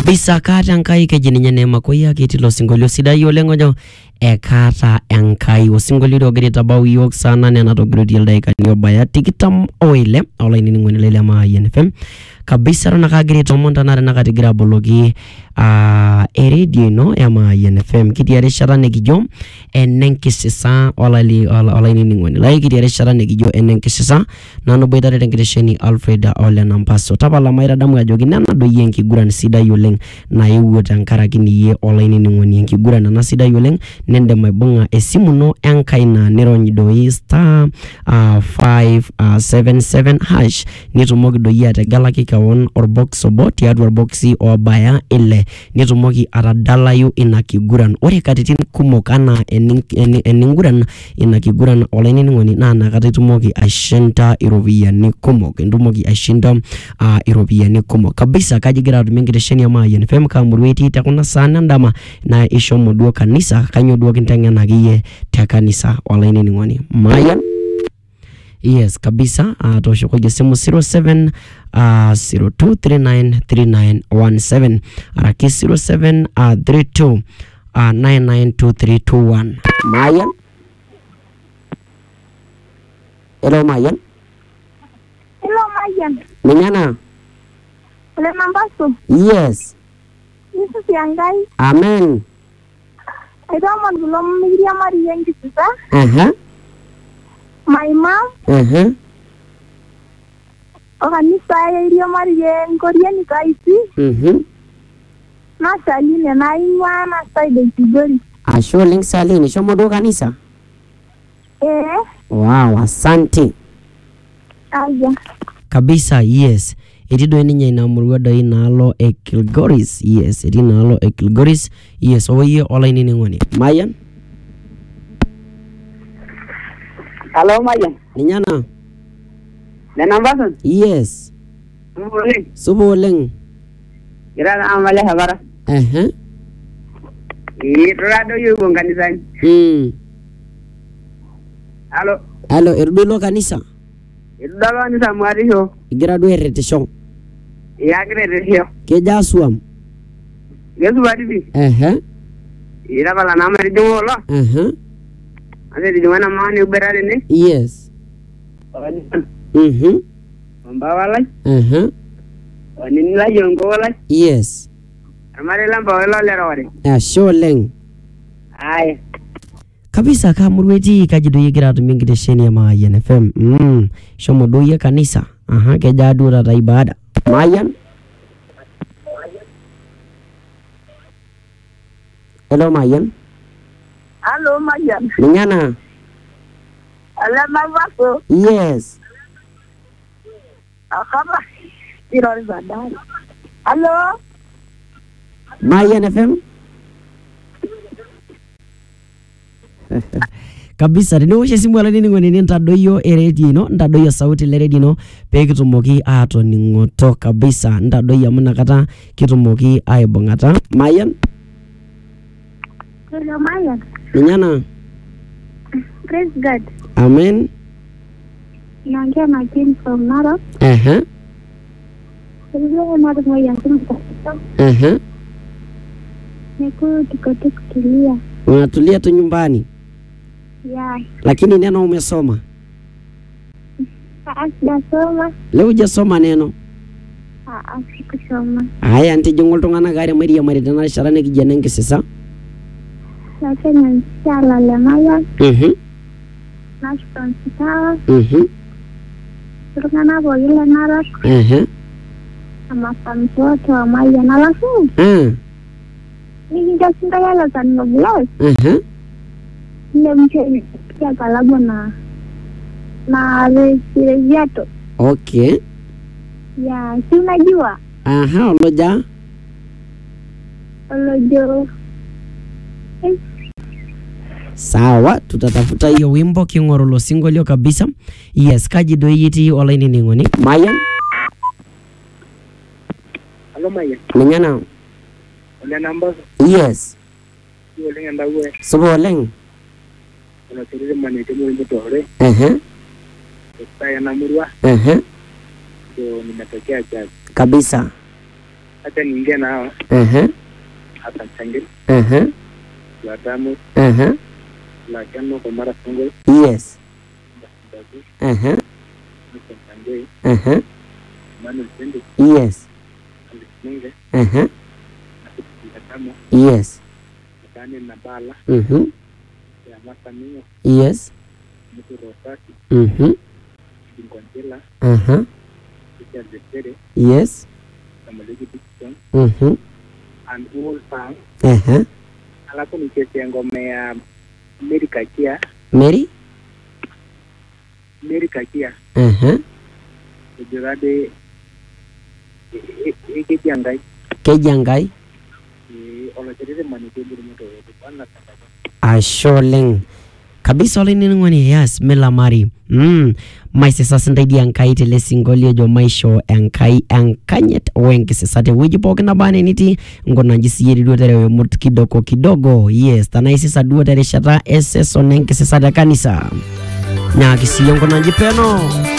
kabisa kata enkai kejininye Neema Koyaki tilo singolio sidai oleng ojo ekata enkai osingolio ogira aitabau yiok sana nena togirotie ildaikani obaya tikitam oile olainining'oni le Mayian FM kabisa rona kagira aitoomon tanare nakatigira aboloki eredio ino ya Mayian FM kitii erishata nikijo enenkisisa olainining'oni lai kitii erishata nikijo enenkisisa nanu boitare tenkitesheni Alfred Ole Nampaso tapala maitadamu ajoki nena doyie enkiguran sidai oleng naewuo tenkaraki niye olainining'oni enkiguran ena sidai oleng nindem aibung'a esimu ino enkaina nirony doi *577# nitumoki doi ategelaki kewon orbox obo tiatua orboxi obaya ile nitumoki atadalayu ina kiguran ore katitin kumok ana eninguran ina kiguran olainining'oni naa nakata itumoki aishinda iropiyiani kumok entumoki aishinda iropiyiani kumok kabisa kajigira atumie enkitesheni ya Mayian FM kamurua etii tekuna saa endama na ishomo duo kanisa kanyo duo kinteng'ena akeyie te kanisa olainining'oni Mayian. Yes, kabisa, toshokoje simu 0702393917 araki 0732992321 Mayian. Hello Mayian. Hello Mayian. Ninyana? Ole Nampaso. Yes. Yesu siangai. Amen. Aitamon kulo Miriam Maria enkisisa. My mom. Kanisa ya Iria Maria Nkoriani kaisi. Na Saline na ingwa na side Kigori. Asho link Saline shomo do kanisa. Wow, asante. Aya. Kabisa, yes. Etido ninye inamurua doi nalo Kilgoris. Yes, eti nalo Kilgoris. Yes, oye olainining'oni. Mayian. Hello Mayian. Ninyana? Le Nampaso? Yes. Subo oleng. Gira na amale habara. Rado yuko kanisani. Hello, erudo kanisa? Erudo kanisa mwarisho. Igira duo eretisho. Ya eretisho. Keja suam. Yesu badibi. Ira bala na mari jongola. Ade di mana mani uberare ne? Yes. Mbawala. Wanini la jongo wala? Yes. Amare lamba wala lero wale. Sholeng. Aya. Kabisa kamurua etii kajido yigira atumie enkitesheni ya Mayian FM. Shomo doyie kanisa. Keja duo tata ibada. Mayian. Hello Mayian. Hello Mayian. Ninyana? Ole Nampaso. Yes. Akaba. Irori badari. Hello. Mayian FM. Kabisa niwoshe simu olainining'oni nintadoyio eredio ino ntadoyio sauti le redio ino pee kitumoki atoning'oto kabisa ntadoyio amu nakata kitumoki aibung'ata Mayian. Hello Mayian. Ninyana? Praise God. Amen. Naongea na Jane from Narok. Ndio Narok Mayian kumta. Niko tukotulia. Unatulia tu nyumbani? Yeah. Lakini neno umesoma? Sijasoma. Leo hujasoma neno? Sikusoma. Haya ntijongol tung'anak are Maria tena rishata nikijia enkisisa. Lakini inshallah le Mayian. Nashukuru sawa. Tung'anak pookin le Narok. Amafamilia wote wa Mayian alafu. Nikijashinda yale za blog. Ile mche ya kalabu na rejiato. Okay. Ya, si unajua? Oloja. Sawa, tutatafuta hiyo wimbo king'orolo singolio kabisa. Yes, kajido yiti olainining'oni. Mayian. Hello Mayian. Ninyana? Ole Nampaso. Yes. Ole ndawe. Subo oleng. Ona tirire manete mu mutore. Saya namurwa. So nimetokea Chazi. Kabisa. Acha niingie nao. Hata Changel. Latamu. Lakano kwa mara fungo. Yes. Manu Sende. Yes. Alisminge. Latamu. Yes. Kani na bala. Ya masamingo. Yes. Mtu Rosaki. Ngontela. Richard Zepere. Yes. Samalegi Dixon. And all fans. Alafu nicheze ngoma ya Mary Kakia. Mary Kakia. Ujurade Kejangai. Olacherere maniteburu moto wetu. Bwana tata. Asholeng. Kabisa ole nini ngwani yes melamari. Maise sasa ndaidi Enkai tele singolio jo maisho Enkai enkanyet wengi sesate wiji poke na bane niti ngona jisiyeri duotere we mut kidogo yes tanaisi sa duotere shata eseso nengi sesate kanisa nyakisi yongo na jipeno.